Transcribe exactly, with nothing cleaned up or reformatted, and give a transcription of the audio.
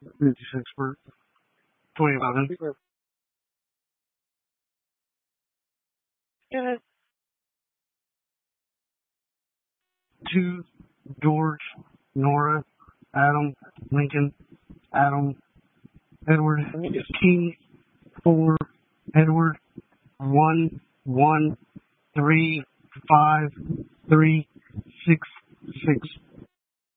fifty-six for twenty eleven. Two, George, Nora, Adam, Lincoln, Adam, Edward, King, four, Edward, one, one, three, five, three, six, six.